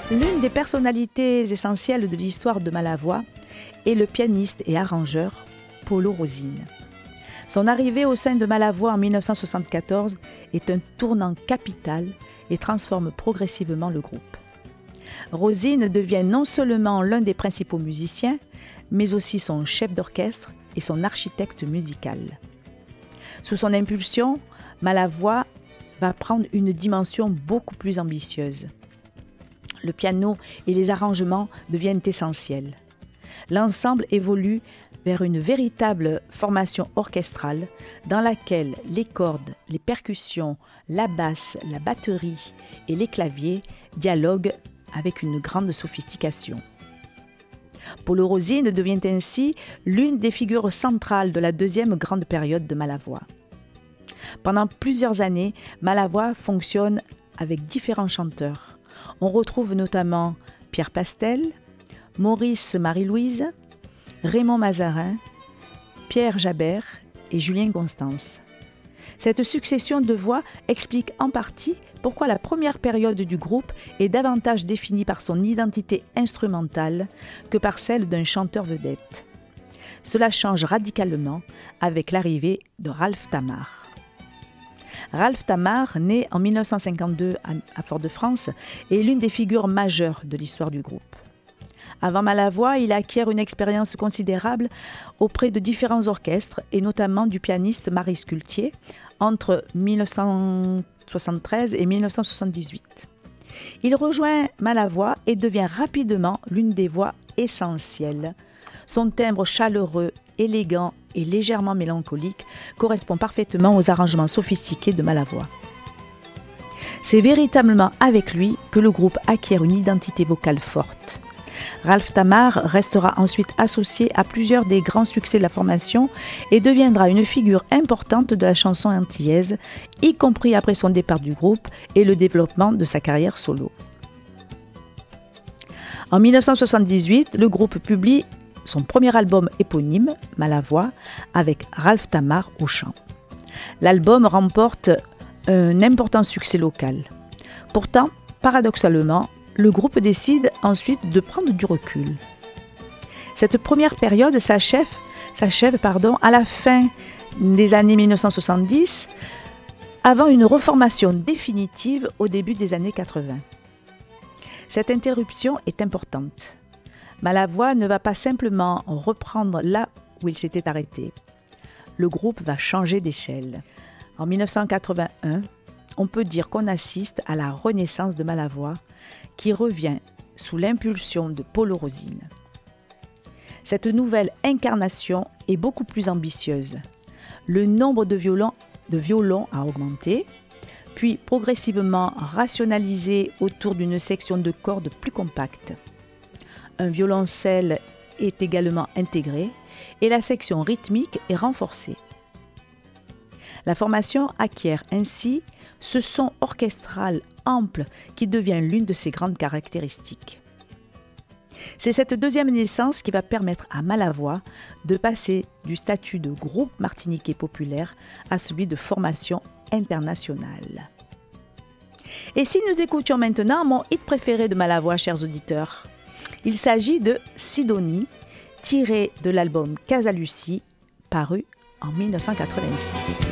L'une des personnalités essentielles de l'histoire de Malavoie est le pianiste et arrangeur Paulo Rosine. Son arrivée au sein de Malavoie en 1974 est un tournant capital et transforme progressivement le groupe. Rosine devient non seulement l'un des principaux musiciens, mais aussi son chef d'orchestre et son architecte musical. Sous son impulsion, Malavoie va prendre une dimension beaucoup plus ambitieuse. Le piano et les arrangements deviennent essentiels. L'ensemble évolue vers une véritable formation orchestrale dans laquelle les cordes, les percussions, la basse, la batterie et les claviers dialoguent avec une grande sophistication. Paulo Rosine devient ainsi l'une des figures centrales de la deuxième grande période de Malavoie. Pendant plusieurs années, Malavoie fonctionne avec différents chanteurs. On retrouve notamment Pierre Pastel, Maurice Marie-Louise, Raymond Mazarin, Pierre Jabert et Julien Constance. Cette succession de voix explique en partie pourquoi la première période du groupe est davantage définie par son identité instrumentale que par celle d'un chanteur vedette. Cela change radicalement avec l'arrivée de Ralph Tamar. Ralph Tamar, né en 1952 à Fort-de-France, est l'une des figures majeures de l'histoire du groupe. Avant Malavoie, il acquiert une expérience considérable auprès de différents orchestres et notamment du pianiste Maurice Cultier entre 1973 et 1978. Il rejoint Malavoie et devient rapidement l'une des voix essentielles. Son timbre chaleureux, élégant et légèrement mélancolique correspond parfaitement aux arrangements sophistiqués de Malavoie. C'est véritablement avec lui que le groupe acquiert une identité vocale forte. Ralph Tamar restera ensuite associé à plusieurs des grands succès de la formation et deviendra une figure importante de la chanson antillaise, y compris après son départ du groupe et le développement de sa carrière solo. En 1978, le groupe publie son premier album éponyme, Malavoie, avec Ralph Tamar au chant. L'album remporte un important succès local. Pourtant, paradoxalement, le groupe décide ensuite de prendre du recul. Cette première période s'achève à la fin des années 1970, avant une reformation définitive au début des années 80. Cette interruption est importante. Malavoie ne va pas simplement reprendre là où il s'était arrêté. Le groupe va changer d'échelle. En 1981, on peut dire qu'on assiste à la renaissance de Malavoie, qui revient sous l'impulsion de Paulo Rosine. Cette nouvelle incarnation est beaucoup plus ambitieuse. Le nombre de violons a augmenté, puis progressivement rationalisé autour d'une section de cordes plus compacte. Un violoncelle est également intégré et la section rythmique est renforcée. La formation acquiert ainsi ce son orchestral ample qui devient l'une de ses grandes caractéristiques. C'est cette deuxième naissance qui va permettre à Malavoie de passer du statut de groupe martiniquais populaire à celui de formation internationale. Et si nous écoutions maintenant mon hit préféré de Malavoie, chers auditeurs, il s'agit de Sidonie, tiré de l'album Casa Lucie, paru en 1986.